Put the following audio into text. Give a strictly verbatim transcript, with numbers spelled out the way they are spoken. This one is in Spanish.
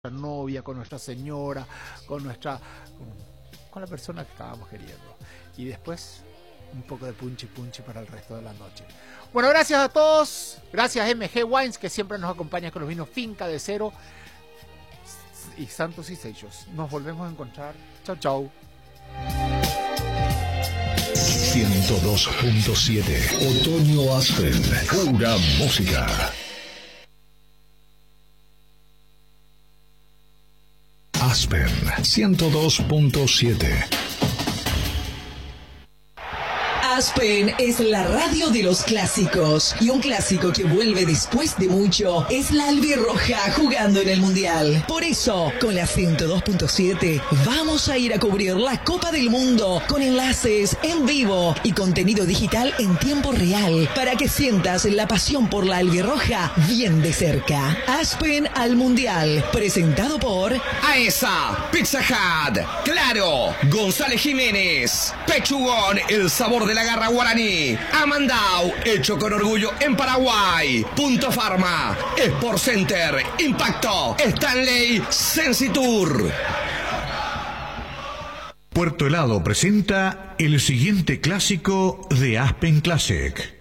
novia, con nuestra señora, con nuestra con, con la persona que estábamos queriendo. Y después un poco de punchi punchi para el resto de la noche. Bueno, gracias a todos. Gracias a M G Wines, que siempre nos acompaña con los vinos Finca de Cero y Santos y Sellos. Nos volvemos a encontrar. Chau, chau. ciento dos punto siete Otoño Aspen, pura música. Aspen ciento dos punto siete. Aspen es la radio de los clásicos, y un clásico que vuelve después de mucho es la albirroja jugando en el Mundial. Por eso, con la ciento dos punto siete vamos a ir a cubrir la Copa del Mundo con enlaces en vivo y contenido digital en tiempo real para que sientas la pasión por la albirroja bien de cerca. Aspen al Mundial, presentado por AESA, Pizza Hut, Claro, González Jiménez, Pechugón, el sabor de la garra guaraní, Amandau, hecho con orgullo en Paraguay, Punto Pharma, Sport Center, Impacto, Stanley, Sensitour. Puerto Helado presenta el siguiente clásico de Aspen Classic.